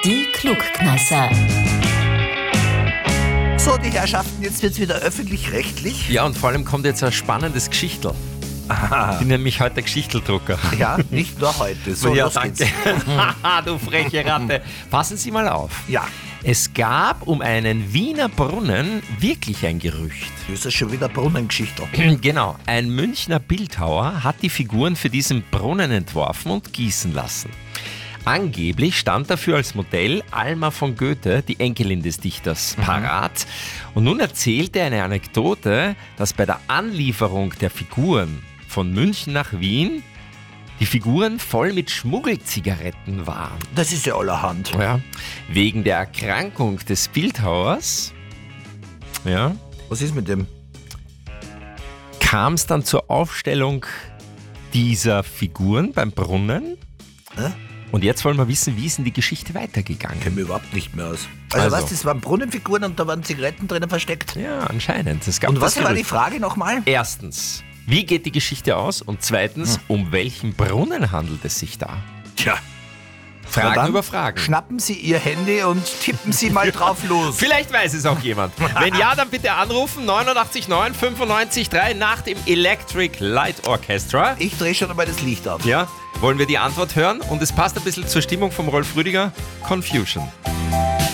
Die Klugkneisser. So, die Herrschaften, jetzt wird's wieder öffentlich-rechtlich. Ja, und vor allem kommt jetzt ein spannendes Geschichtel. Ich bin nämlich heute Geschichteldrucker. Ja, nicht nur heute. So, Ja, los danke. geht's. Du freche Ratte. Passen Sie mal auf. Ja, Es gab um einen Wiener Brunnen wirklich ein Gerücht. das ist schon wieder Brunnengeschichte. Genau, ein Münchner Bildhauer hat die Figuren für diesen Brunnen entworfen und gießen lassen. Angeblich stand dafür als Modell Alma von Goethe, die Enkelin des Dichters, parat. Und nun erzählte er eine Anekdote, dass bei der Anlieferung der Figuren von München nach Wien die Figuren voll mit Schmuggelzigaretten waren. Das ist ja allerhand. Ja, wegen der Erkrankung des Bildhauers Was ist mit dem? kam es dann zur Aufstellung dieser Figuren beim Brunnen. Hä? Und jetzt wollen wir wissen, wie ist denn die Geschichte weitergegangen? Kenn mich überhaupt nicht mehr aus. Also was, das waren Brunnenfiguren und da waren Zigaretten drinnen versteckt? Ja, anscheinend. Es gab Und was das war die Gerücht. Frage nochmal? Erstens, wie geht die Geschichte aus? Und zweitens, um welchen Brunnen handelt es sich da? Tja. Fragen über Fragen. Schnappen Sie Ihr Handy und tippen Sie mal drauf los. Vielleicht weiß es auch jemand. Wenn ja, dann bitte anrufen 89 9 95 3 nach dem Electric Light Orchestra. Ich drehe schon einmal das Licht auf. Ja, wollen wir die Antwort hören? Und es passt ein bisschen zur Stimmung vom Rolf Rüdiger. Confusion.